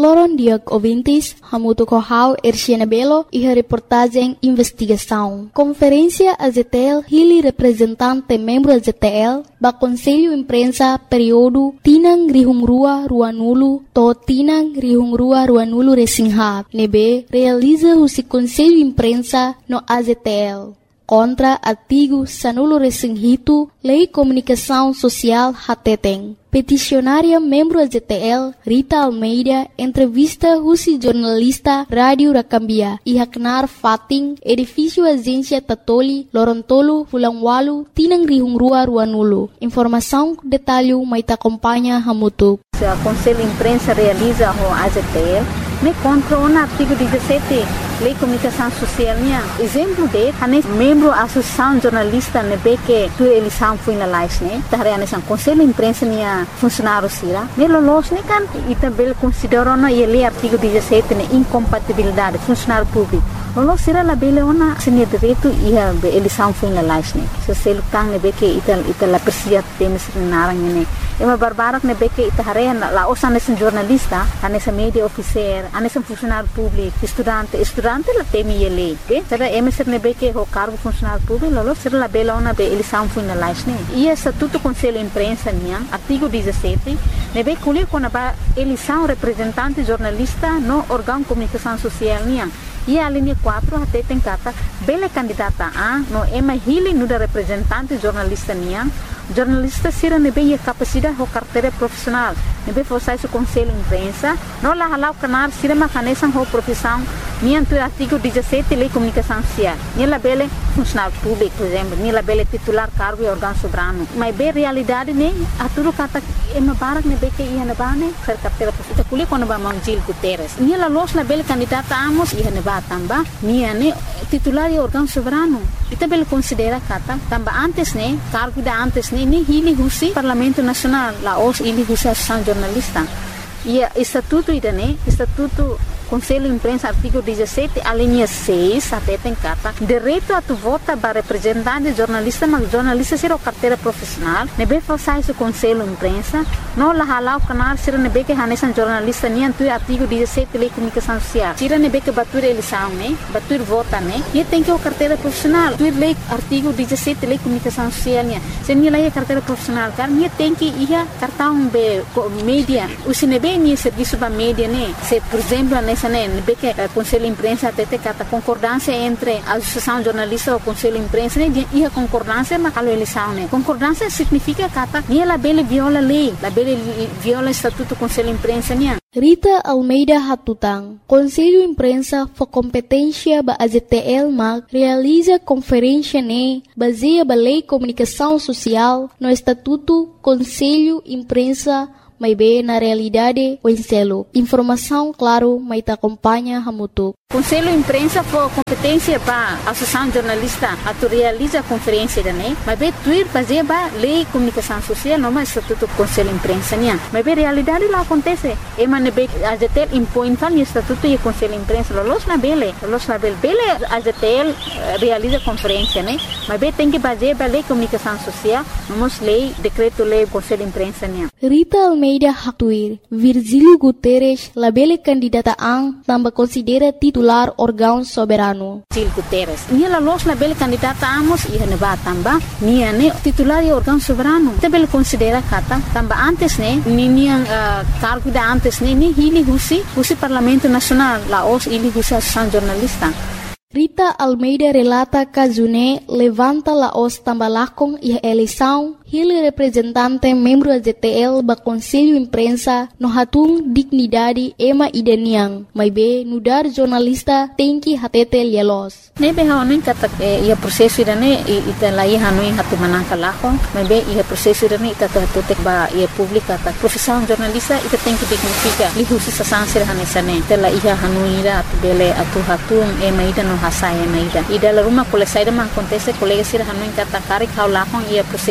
Loron Diag Ouvintes, Hamuto Kohau, Erciana Belo e a reportagem Investigação. Conferência AZTL, Hili representante membro AZTL, ba Conselho Imprensa período Tinang Rihungrua Ruanulu, to Tinang Rihungrua Ruanulu Resinghap, nebe realiza o Conselho Imprensa no AZTL. Contra artigo Sanulo Resinghito, Lei Comunicação Social Hateteng. Peticionária membro AZTL, Rita Almeida, entrevista Rusi jornalista Rádio Rakambia, Ihaknar Fating, edifício Agência Tatoli, Lorontolo, Fulangwalu, Tinang Rihungrua Ruanulu. Informação, detalhe, mais acompanha Hamutuk. O Conselho Imprensa realiza o AZTL, me contra o artigo 17, Lei Comunicação Social. Exemplo de, membro da Associação Jornalista, que a eleição foi na live, o Conselho Imprensa funcionário sira, melolos kan e também consideram na artigo 17 incompatibilidade funcionário público. Lolos sira la bele ona senia direito e a eleição foi na live, se selo tang que ita la persia temes narang ne. Uma barbara que ita harena la osa nesse jornalista, nessa media officer, nesse funcionário público, estudante la temi ele, será emeser que o cargo funcionário público, lolos sira la bele ona be eleição foi na live ne. E estatuto Conselho Imprensa artigo 17, nebe colhe quando a eleição representante jornalista no órgão de comunicação social e a linha 4 até tem cata bela candidata a no ema hili no da representante jornalista jornalista sira nebe a capacidade ou carteira profissional nebe forçar o Conselho Imprensa no la halau canar sira macanesan ou profissão do artigo 17 Lei Comunicação Social la bela funcionário público, por exemplo, la bela titular cargo e órgão soberano mas bem realidade a tudo cata ema barak nebe que ia na bane ser carteira profissional colhe quando ba Mangil Guterres la los la bela candidata amos ia na tamba titular e órgão soberano e também considera kata tamba antes cargo da antes hili husi Parlamento Nacional la os hili husi Associação Jornalista e estatuto estatuto Conselho Imprensa artigo 17 a linha 6 até tem cata direito a tu vota para representante jornalista mas jornalista será carteira profissional nebe forçar o Conselho Imprensa não la halau canal será nebe que hanesan jornalista tu artigo 17 Lei Comunicação Social será nebe que batur eleição batur vota e tem que o carteira profissional tu lei artigo 17 Lei Comunicação Social se nem lei carteira profissional car tem que ia cartão be mídia o se nebe ni serviço ba mídia se por exemplo que o Conselho Imprensa até tem concordância entre a Associação Jornalista e o Conselho Imprensa e a concordância mas a eleição concordância significa que ela bele viola a lei ela bele viola o Estatuto do Conselho Imprensa Rita Almeida Hatutang, Conselho Imprensa for competência ba AZTL mag realiza conferência baseia ba Lei Comunicação Social no Estatuto Conselho Imprensa mas bem na realidade o enselo. Informação, claro, mas te acompanha Hamutuk. Conselho Imprensa for competência para a Associação Jornalista a tu realiza a conferência mas bem tuir fazer ba Lei Comunicação Social não mais Estatuto Conselho Imprensa mas bem realidade lá acontece e man bem a ZTL impõe tal Estatuto e Conselho Imprensa los na bele a ZTL realiza conferência mas bem tem que fazer ba Lei Comunicação Social vamos lei decreto lei Conselho Imprensa Rita Almeida Hatuir, Virgílio Guterres, la bele candidata também considera titular órgão soberano. Virgílio Guterres, la los la bele candidata amos e neba tamba, titular e órgão soberano. Também considera kata tamba antes cargo da antes hili husi Parlamento Nacional, la os hili husi Associação Jornalista. Rita Almeida relata que June levanta la os tambalakong e a eleição, ele representante membro da ZTL ba Conselho Imprensa no hatung dignidade ema ideniang, mas be nudar jornalista tem que hatete lielos. Nebe haonin kata ia prosesso irane ita lai hanui hatu manangka lakong, mas be ia prosesso irane ita hatutek ba ia publika ta profissão jornalista ita tem que dignifica lihusi sasansir hanesane ita la ia hanui ira atu bele atu hatung ema ida no hasaya ema ida ida la rumah kole saida ma acontece colega sir hanui kata karik hau lakong ia prosesso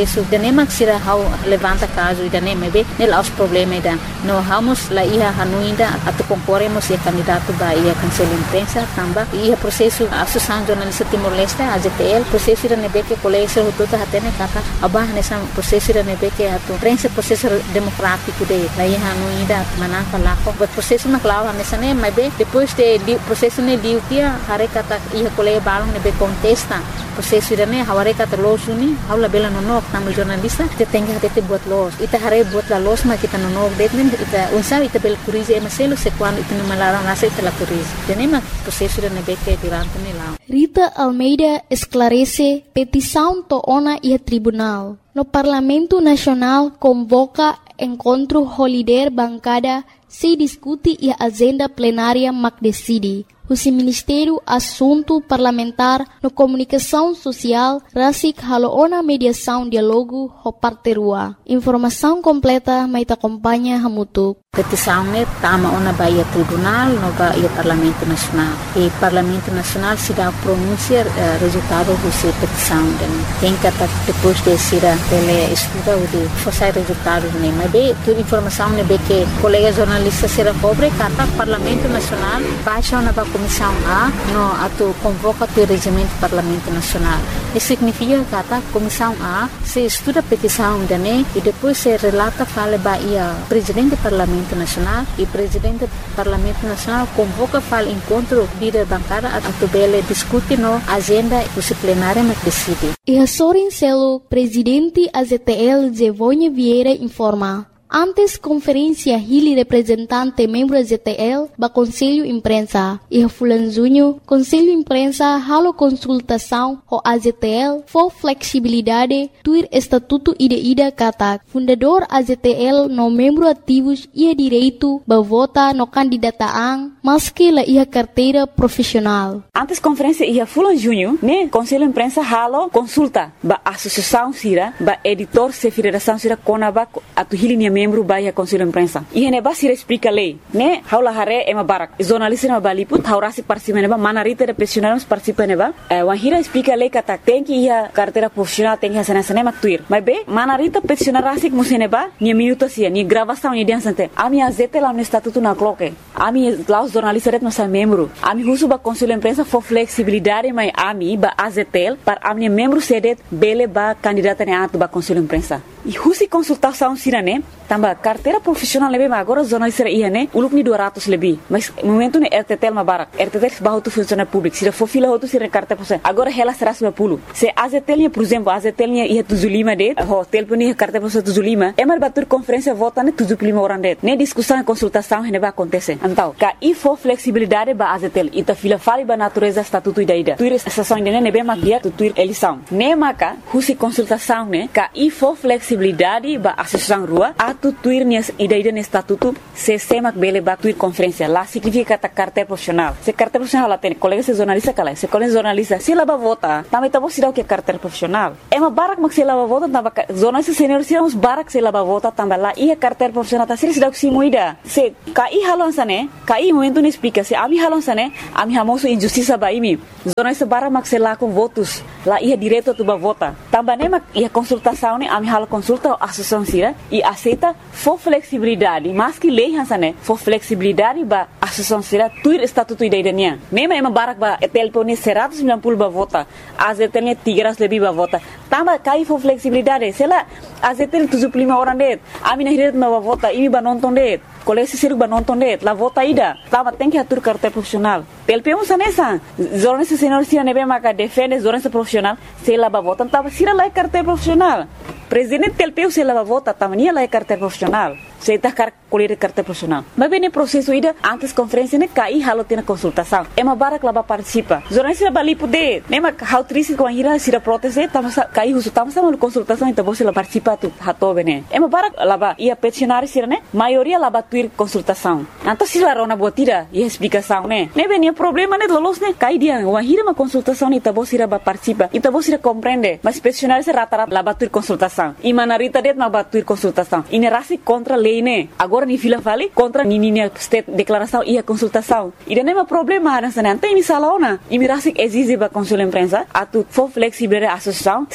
nema sira hau levanta caso ida nema be nel aos problema ida no vamos la ia hanuinda atu concorremos e candidato ba ia cancela imprensa tamba ia processo associação jornalista Timor-Leste AZTL processo ida nebe que colégio rotota hatene kata abah nessa processo ida nebe que atu prensa processo democrático de la ia hanuinda manaka lako but processo na clava nessa nema be depois de processo ne liu kia hare kata ia colégio balong nebe contesta processo ida ne haware kata losuni haula bela nonok tamu jornalista te tenga te buat los ita hare buat la los ma kita nonok detnen ita unsa ita bel curize emaselo se quando ita no malaram nasa ita la curize tenema processo ida nebe que durante ne lá Rita Almeida esclarece petição toona e tribunal. No Parlamento Nacional convoca encontro holiday bancada se discute e a agenda plenária mac decide. O Ministério Assunto Parlamentar no Comunicação Social rasik haloona mediação diálogo ho parterua. Informação completa mai acompanha hamutuk. Petição ne tama ona baia tribunal no baia Parlamento Nacional. E Parlamento Nacional se dá pronunciar resultado dessa petição. Tem que depois de ser tele estuda o de forçar resultados ne. Mas bem, toda informação ne be que colega jornalista será pobre kata Parlamento Nacional baixa ona ba Comissão A no atu convoca o regimento do Parlamento Nacional. Isso significa que a Comissão A se estuda a petição dane e depois se relata fala baia presidente do Parlamento Nacional e presidente do Parlamento Nacional convoca fala encontro líder bancada a tubele discute no agenda plenária mas decide. E a Sorin Celo, presidente AZTL Zevonha Vieira informa. Antes conferência Hili representante membro ZTL ba Conselho Imprensa e a Fulanzunho Conselho Imprensa halo consultação o AZTL for flexibilidade tuir estatuto ida kata fundador AZTL no membro ativos ia direito ba vota no candidataan maski la ia carteira profissional. Antes conferência ia Fulanzunho né Conselho Imprensa halo consulta ba associação sira ba editor se federação sira konaba atu Hili membro baia Conselho Imprensa. E neba sira explica lei, né? Haula hare ema barak. Jornalista neba baliput haurasi participa neba manarita de profissionais participa neba. Wahira explica lei kata tem que ia carteira profissional tem que sana mak tuir. Mas be manarita profissional rasik museneba ni minuto sia ni gravação ni diansante. Ami azete lá no estatuto na cloque. Ami lá os jornalistas não são membro. Ami husu ba Conselho Imprensa for flexibilidade mas ami ba azetel para ami membro sedet bele ba candidata ne atu ba Conselho Imprensa. E husi consultação sira né? Tambah carteira profissional lebih agora jornalista ia né uluk ni 200 lebih mas momento ne RTTL ma barak RTTL bahu tu funcionário público sira for fila tu sira carteira profissional agora ela será 110 se AZTL nya por exemplo AZTL nya ia 75 det hotel pun ia carteira profissional 75 emar batur conferência vota ne 75 orang det ne discussão e consultação ne ba acontece então ka e for flexibilidade ba AZTL ita fila fali ba natureza estatuto ida tuir estação ne be ma dia tuir eleição ne maka husi consultação ne ka e for flexibilidade ba associação rua tu tuir nias ida no estatuto se semak bele ba tuir conferência lá significa ta carteira profissional se carteira profissional lá tem colega se jornalista kala se colega jornalista se lá ba vota também tá você dá o que carteira profissional é uma barak mak se lá ba vota tamba jornalista senior se uns barak se lá ba vota tamba lá ia carteira profissional tá se dá que se muida se kai halon sane kai momento ne explica se ami halon sane ami hamoso injustiça ba imi jornalista barak mak se lá com votos lá ia direto tu ba vota tamba ne mak ia consultação ne ami halo consulta associação sira e aceita for flexibilidade mas que lei hansane for flexibilidade ba associação sira tuir estatuto idaiania mema ema barak ba telpone 190 ba vota azetelnya 300 lebih ba vota tamba kai for flexibilidade sela azetel 75 orang det ami nahiret ma ba vota imi ba nonton det kolesi siru ba nonton det la vota ida tamba tem que atur carteira profissional telpemos anessa jornalista senior sira nebe maka defende jornalista profissional sela ba vota tamba sira la carteira profissional presidente telpeu se la ba vota tamba nia la carteira profissional se tá colher carteira profissional mas bem processo ida antes conferência ne kai halo tina consultação é uma barak lá participa jornalista bali poder nema how triste com a ira sira proteste tama kai usu tama sama consultação então você lá participa tu hato bene é uma barak lá ba ia peticionário sira ne maioria lá ba tuir consultação então se lá rona botira e explicação ne bem problema ne lolos ne kai dia uma ira uma consultação ne então você ba participa então você compreende mas peticionário se rata lá ba tuir consultação e manarita det ma ba tuir consultação e ne rasi contra lei ne agora ni fila fali contra nininha state declaração e a consultação e não é problema nessa não tem misalaona e mirasik exige ba Conselho Imprensa atu for flexibilidade associação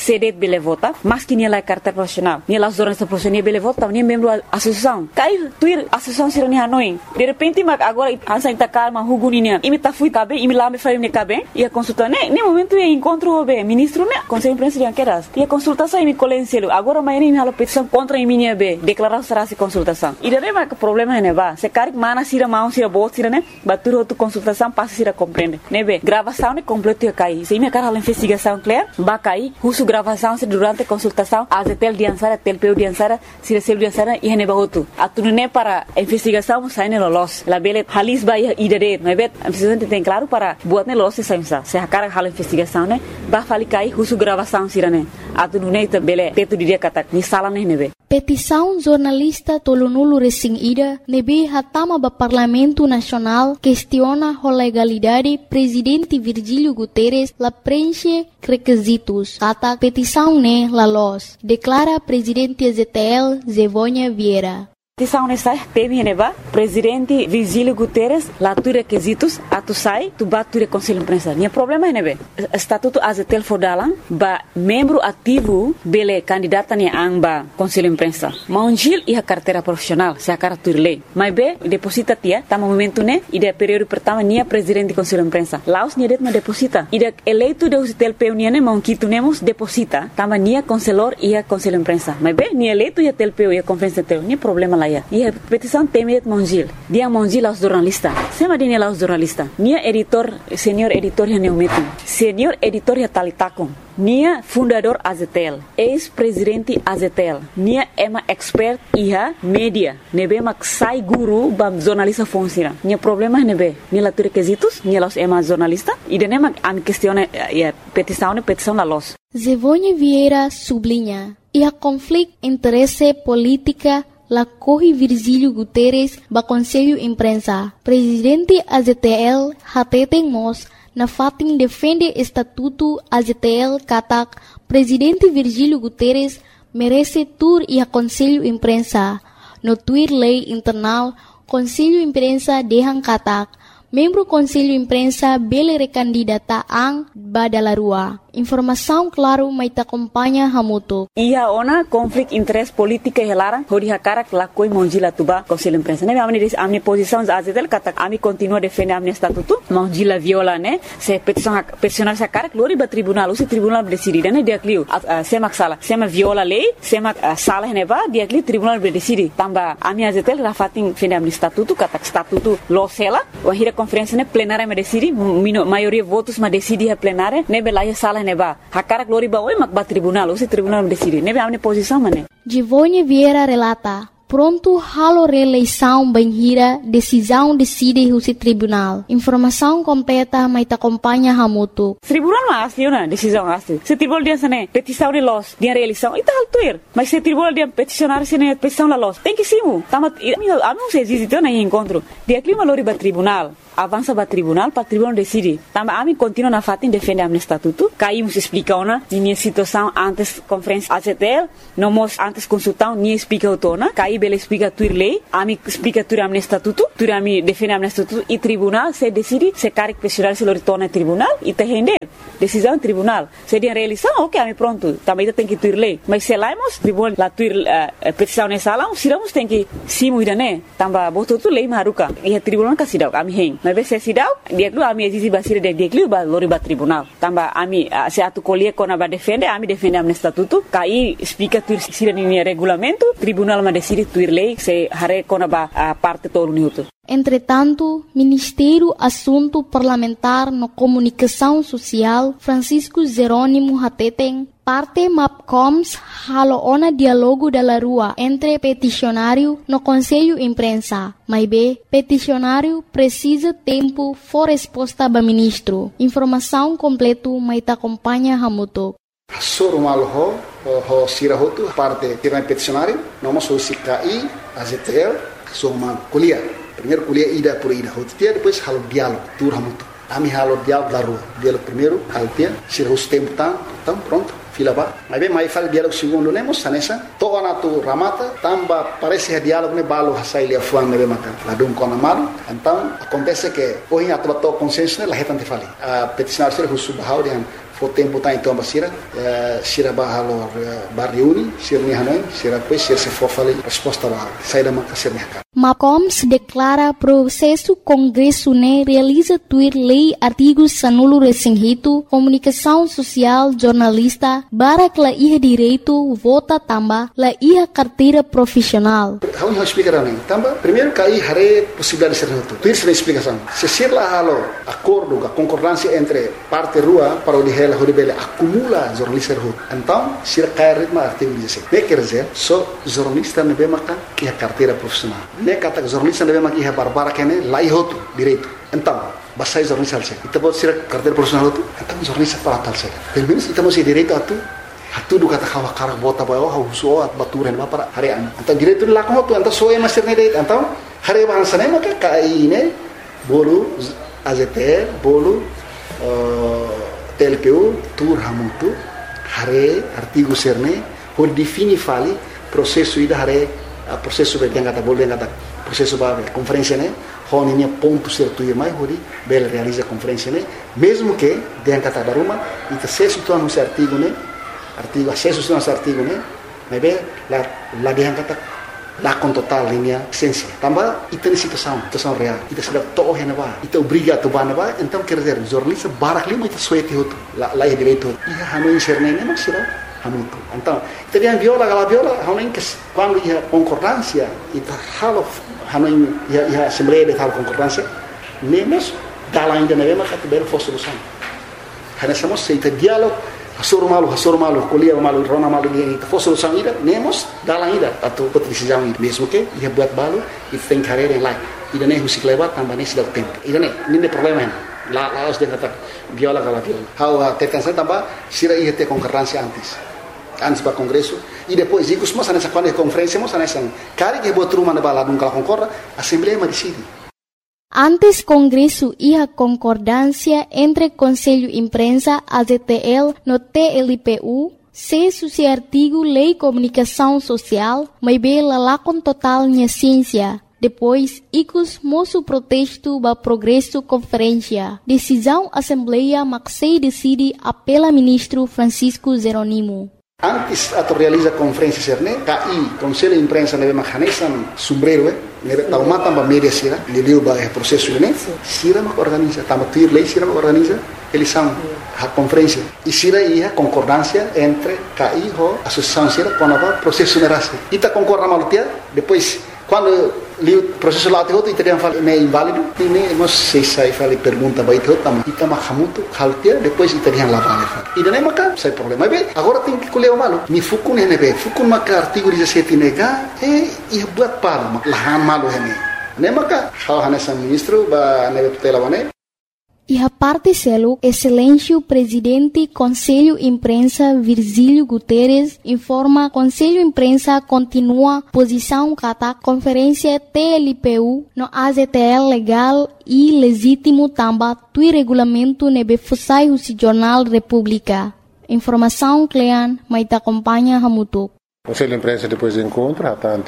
CD bele vota, mas que nia lá carteira profissional, nia lá jornalista profissional bele vota, nia membro da associação. Cai tuir associação sira nia Hanoi. De repente mas agora ansa intakar ma huguninia, imita fui cabe, imila me farim ne cabe, e a consulta ne momento e encontro o ministro ne, conselho presidencial queras. E a consultação me colenselo. Agora amanhã me hala petição contra a minha B, declarar será se consultação. E daí mas o problema é neva, se caric mana sira mão sira boa sira né, batur outra consultação passa sira compreende. Nebe, gravação ne completo ia cair. Se me cara a investigação clear, ba cair, husu gravação se durante a consultação, azetel diansara, telpeu diansara, sira selo diansara e neba outro. Atunu ne para a investigação sai ne lolos. La bele halis ba ia idade, nebe, a presidente tem claro para buat ne lolos sai sa. Se a cara hala investigação ne, ba fali cair husu gravação sira ne. Atunu ne bele teto dia kata ni sala ne nebe. Petição jornalista Tolonulu Resing Ida nebe hatama ba Parlamento Nacional questiona a legalidade presidente Virgílio Guterres la preenche requisitos. Kata petição ne la los, declara presidente ZTL Zevônia Vieira. Petição nessa teme neba presidente Virgílio Guterres lá tu requisitos atu sai tu batu conselho imprensa. Nia problema é nebe estatuto azetel fodalan ba membro ativo bele candidata ni amba conselho imprensa. Maunjil e a carteira profissional se a carta lei. Mas be deposita tia tama momento ne ide período pertama nia presidente conselho imprensa. Laos nia det ma deposita. Ide eleito de usitel peu ne maunquito nemos deposita tama nia conselor e a conselho imprensa. Mas be nia eleito e a telpeu e a conferência teu nia problema lá. E a petição temet Monjil. Dia Monjil aos jornalistas. Sema dia aos jornalistas. Nia editor, senior editor ya neumetum. Senior editor ya talitakon. Nia fundador Azetel. Ex-presidente Azetel. Nia ema expert iha media. Nebe mak sai guru bam jornalista fonsira. Nia problema nebe. Nia la requisitos. Nia los ema jornalista. E dene mak am questione petição la los. Zevônia Vieira sublinha. E a conflito interesse política la corre Virgílio Guterres ba Conselho Imprensa. Presidente AZTL hateten mos na fatin defende estatuto AZTL katak Presidente Virgílio Guterres merece tur e a Conselho Imprensa. No tuir lei internal Conselho Imprensa dehan katak membro Conselho Imprensa bele recandidata ang badalarua. Informação claro mai ta acompanha hamuto. Ia ona conflict interest politika helara hodi hakara lakoi monjila tuba Conselho Imprensa. Ne amni posição azetel kata ami continua defender amni estatuto monjila viola ne se peticionar sa cara glori ba tribunal usi tribunal decide ne dia clio semak sala sema viola lei semak sala ne ba dia clio tribunal decide tamba ami azetel rafatin defender amni estatuto kata estatuto losela o hira conferência ne plenária me decide maioria votos ma decide a plenária ne belaya sala neba hakara glori ba oi mak ba tribunal usi tribunal decide nebe amne posição mane Zevônia Vieira relata pronto halo reeleição banhira decisão decide o tribunal informação completa mai ta acompanha hamuto tribunal ma asli na decisão asli se tribunal dia sane petição de los dia reeleição ita altuir mas se tribunal dia peticionar sene petição la los tem que simu tamat anu se existe na encontro dia clima lori ba tribunal avança para tribunal decide. Também a mim continua na fatin defende a estatuto. Caímos explica ona minha situação antes conferência AZTL, não mos antes consultão nem explica o tona. Caí bela explica tuir lei, a mim explica tuir a estatuto, tuir a mim defende a estatuto e tribunal se decide se caric pessoal se lori tona tribunal e te render. Decisão tribunal. Se dia reeleição, ok, a mim pronto. Também tem que tuir lei. Mas se laimos tribunal la tuir petição nessa sala, siramos tem que simu idane. Também botou tu lei maruca. E a tribunal ka sidau a mim hen. Mas se sidau dia lu ami exisi basira dia lu ba lori ba tribunal tamba ami se atu colher kona ba defende ami defende am estatuto kai explica tu sira ni regulamento tribunal ma decide tuir lei se hare kona ba parte todo minuto. Entretanto, Ministério Assunto Parlamentar no Comunicação Social Francisco Jerônimo Hateten parte MAPCOMS haloona diálogo da rua entre peticionário no Conselho Imprensa. Mas B, peticionário precisa tempo for resposta ba ministro. Informação completo mai ta acompanha hamuto. Sorumal ho sirahotu parte tirana peticionário, nós somos CKI, AZTL, somos kuliah. Primeiro kuliah ida por ida, depois halo diálogo, tur hamuto. Ami halo diálogo da rua. Diálogo primeiro, haltia, sirahus tempo então pronto. Fila ba, mas bem mais fala diálogo segundo lemos, sanessa. Toda na tu ramata, tamba parece que diálogo ne balo hasai lia fuang nebe makan. Ladung kona malu, então acontece que hoje a tua consenso ne la hetante fali. A peticionar ser husu bahau dengan o tempo tá então basira sira bahalo barriuni sira ni hanoi sira depois sira se for falei resposta lá sai da marca sira mercado. MACOMS declara processo Congresso ne realiza tuir lei artigos sanulo resinghito comunicação social jornalista barak la iha direito vota tamba la iha carteira profissional. Vamos explicar nem tamba primeiro cai hare possibilidade de ser tudo. Tuir sem explicação. Se ser lá halo acordo a concordância entre parte rua para o dihela hodibele acumula jornalista rua. Então sira cai ritmo artigo 16. Ne quer dizer só jornalista ne bemaka iha carteira profissional. Ne kata jornalista ne bemaka iha barbara kene lá ihoto direito. Então basai jornalista alse. Itu buat sira carteira profissional tu. Então jornalista para tal saja. Pelo menos kita masih direito atu. Hatu do kata kawa karak bota bawa huso at baturan ba para harian. Então direito lá com tu. Então só é master ne direito. Então hari bahasa ne maka kai ne bolu AZT bolu TLPU tur hamutu hare artigo serne por defini fali processo ida hare processo be yang kata boleh kata processo ba conferência ne hon ini ponto certo ir mai hori bel realiza conferência ne mesmo que yang kata daruma ita acesso tu anu artigo ne artigo acesso tu anu artigo ne mebe la yang kata lá com total linha essência também ita situação real ita sudah toh yang ba ita obriga tu ba ba então quer dizer jornalista barak lima ita suete hotu lá é direito ia hanu inserne ne mas sira hanu tu então ita dia viola hanu que quando ia concordância ita halo hanu ia assembleia de tal concordância nemos dala ainda ne mas kat ber fo solução hana somos ita diálogo Hasur malu, kuliah malu, rona malu dia itu. Fosil solução ida, nemos dalam ida atau decisão ida. Mesmo que ia buat balu, itu tem carreira yang lain. Ida ne musik lewat tambah ne sudah tempo. Ida ne, ini problema yang laos dia kata viola kalau viola. How tekan saya tambah sira ia te concorrência antes para congresso e depois ikus mas nessa quando conferência mas nessa cari que buat rumah na bala nunca concorda, assembleia decide. Antes Congresso iha concordância entre Conselho Imprensa, AZTL, no TLPU, se suci artigo Lei Comunicação Social, mas bela lá com total minha ciência. Depois, icus moço protesto ba progresso conferência. Decisão Assembleia Maxei decide apela ministro Francisco Zeronimo. Antes atau realiza conferência serne, KI Conselho de Imprensa nebe mahanesan sombrero nebe taumata ba media sira, liliu ba processo ne, sira mak organiza, tama tuir lei sira mak organiza, eles são a conferência. E sira ia concordância entre KI ho associação sira com a processo nerase. Ita concorda malutia, depois quando o processo lá teu italiano fala é inválido e nem nós sei fala pergunta vai teu tam ita mahamuto haltia depois italiano lá vale e daí maca sai problema bem agora tem que colher o malo mi fukun ne be fukun maca artigo 17 nega e buat para lahan malo ne maca how hanesa ministro ba ne tutela bane. E a parte selo, excelêncio presidente Conselho Imprensa Virgílio Guterres informa Conselho Imprensa continua posição kata conferência TLPU no AZTL legal e legítimo tamba tui regulamento nebe fusai o Jornal República. Informação Clean, maita acompanha Hamutuk. Conselho de Imprensa depois do encontro,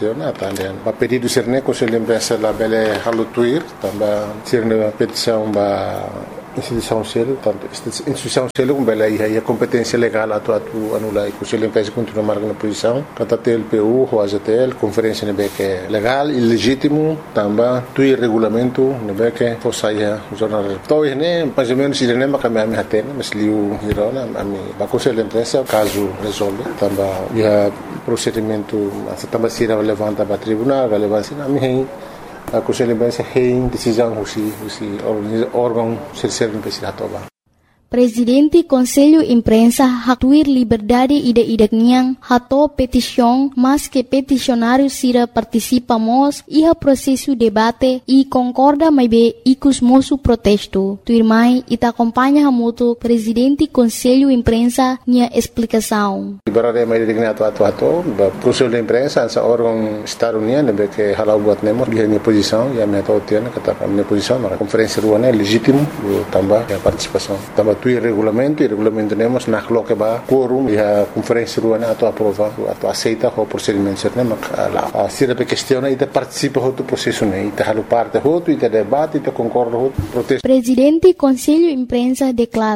a pedido de Serne, Conselho de Imprensa lá bele halutuir, também Serne a petição da instituição selo, tanto instituição selo como bele aí a competência legal atu anula e Conselho de Imprensa continua marcando posição, kata TLPU, o AZTL, conferência nebe que é legal e legítimo, também tui regulamento nebe que fosse aí o jornal. Então né, mais ou menos Serne macam me hatena, mas liu hirona, ami ba Conselho de Imprensa caso resolve, também ia procedimento também será levantado para tribunal, relevância na minha a Conselho de Imprensa tem decisão o órgão serve para toba. Presidente Conselho Imprensa hatuir liberdade ida-idakniang hato petição, mas que peticionário sira participamos iha processo debate e concorda mais be ikus moço protesto. Tuirmai ita acompanha hamuto Presidente Conselho Imprensa nia explicação. Liberdade mais digna atu Conselho de Imprensa essa órgão estado-união que halau buat nemo dia minha posição e a minha tautiana kata minha posição na conferência ruana é legítimo também a participação também tu regulamento temos na coloca ba quorum e a conferência ruana atu aprova atu aceita o procedimento certo mak lá se a questiona e participa do processo né e halu parte e debate e concorda protesto. Presidente Conselho Imprensa declara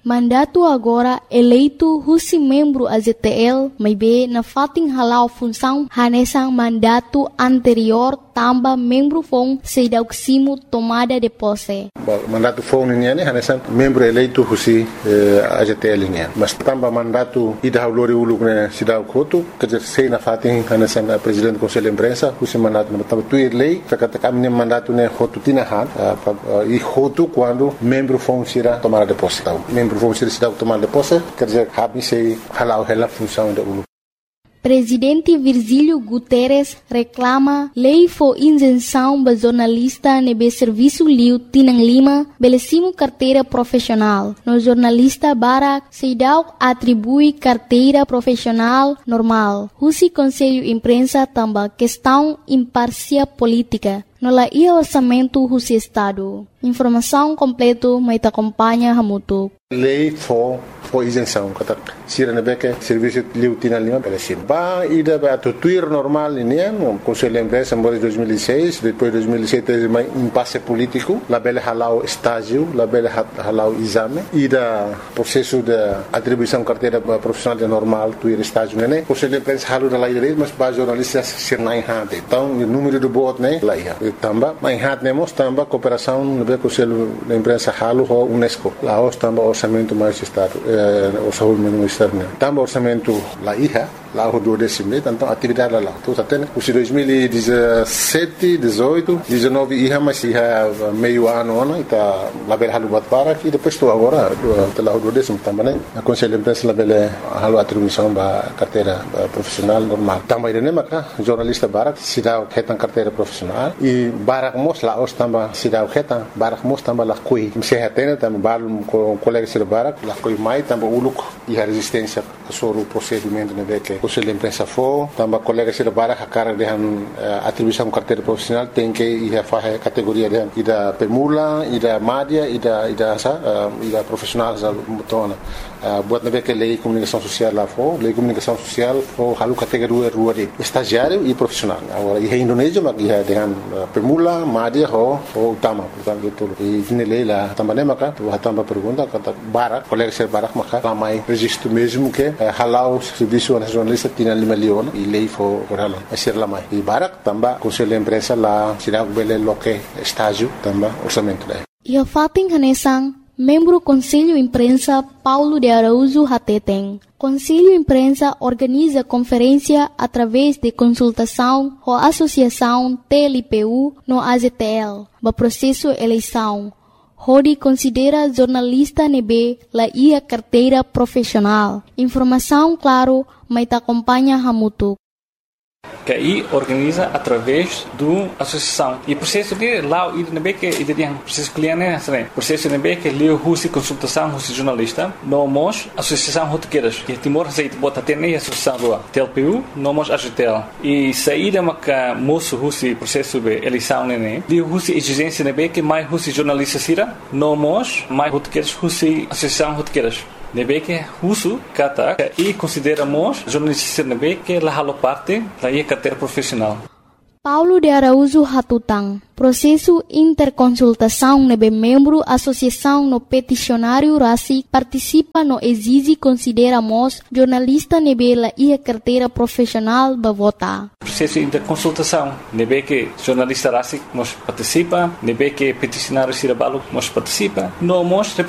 Mandato agora eleito husi membro AZTL, mas be na fating halau função hanesang mandato anterior tamba membro fong sedauksimo tomada de posse. Mandato fong niya ni hanesang membro eleito husi AZTL niya. Mas tamba mandato ida haulori uluk ne sidau kotu kerja sei na fating hanesang presidente conselho imprensa husi mandato na tamba tuir lei kata kami mandato ne hotu tinahan e hotu quando membro fong sira tomada de posse. Membro vão ser cidade tomar de posse, quer dizer, cabe se halau ela função da ULU. Presidente Virgílio Guterres reclama lei for isenção ba jornalista nebe serviço liu Tinang Lima belecimo carteira profissional. No jornalista Barak Seidau atribui carteira profissional normal. Husi Conselho Imprensa tamba questão imparcial política. No la ia orçamento husi Estado. Informação completo mais acompanha Hamutu. Lei for isenção, kata sira nebeke serviço liu Tinang Lima belecim. Ba ida ba tuir normal ini no Conselho Imprensa em 2006, depois 2007 mais impasse político, la bele halau estágio, la bele halau exame, ida processo de atribuição carteira profissional de normal tuir estágio né. Conselho Imprensa halu da lei direito, mas ba jornalistas sir nai hade. Então o número de voto né lá ia. Tamba mai hade nemos tamba cooperação no Conselho da Imprensa halu ho UNESCO. Lá os tamba orçamento mais estado, orçamento externo. Tamba orçamento lá ia, lá o 12º, então atividade lá. Então até os 2017, 18, 19 ia mas ia meio ano né, tá lá bel halu bat para e depois tu agora lá o 12º tamba né. A Conselho Imprensa lá bel halu atribuição ba carteira profissional normal. Tamba ide né maka jornalista Barak sidau ketan carteira profissional e Barak mos lá os tamba sidau ketan Barak mos tamba lá kui. Se hatena tamba balum com colega sir Barak lá kui mai tamba uluk e a resistência sobre o procedimento né que Conselho de Imprensa for, tamba colega sir Barak a cara de atribuição carteira profissional tem que ir a fazer categoria de ida permula, ida média, ida profissional za mutona. Buat nabe que lei comunicação social lá for, lei comunicação social for halu categoria rua de estagiário e profissional. Agora e Indonésia mas ia dengan permula, média ho utama, portanto itu. E ini lei lá tamba ne maka tu tamba pergunta kata Barak, colega sir Barak maka ramai registro mesmo que halau serviço nacionalista Tinang Lima Leon e lei for halau. Asir lamai. E Barak tamba Conselho de Imprensa lá sirag bele loke estágio tamba orçamento daí. Ia fating hanesang membro Conselho Imprensa Paulo de Araújo Hateteng. Conselho Imprensa organiza conferência através de consultação ou associação TLPU no AZTL, no processo eleição. Hodi considera jornalista nebe la ia carteira profissional. Informação claro, mas acompanha Hamutu. Que aí organiza através do associação e processo que lá o IDNB que tem processo cliente né processo IDNB que leu husi consultação husi jornalista nomos associação rotequeiras que Timor aceita bota até nem associação do TLPU nomos AGTL e saída maca moço husi processo de eleição né leu husi exigência IDNB que mais husi jornalista sira nomos mais rotequeiras husi associação rotequeiras nebe que uso kata e consideramos jornalista nebe que la halo parte da ia carteira profissional. Paulo de Araújo Hatutang. Processo interconsultação nebe membro associação no peticionário RACI participa no exige consideramos jornalista nebe la ia carteira profissional ba vota. Processo interconsultação nebe que jornalista RACI nos participa, nebe que peticionário Sirabalo nos participa, no mos